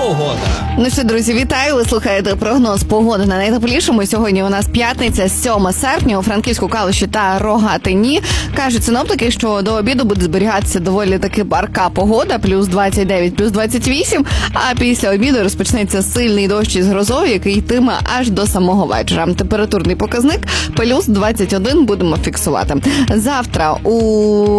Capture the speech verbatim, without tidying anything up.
погода. Ну що, друзі, вітаю! Ви слухаєте прогноз погоди на найтеплішому. Сьогодні у нас п'ятниця, сьоме серпня, у Франківську, Калуші та Рогатині. Кажуть синоптики, що до обіду буде зберігатися доволі таки парка погода, плюс двадцять дев'ять, плюс двадцять вісім, а після обіду розпочнеться сильний дощ із грозою, який йтиме аж до самого вечора. Температурний показник плюс двадцять один будемо фіксувати. Завтра у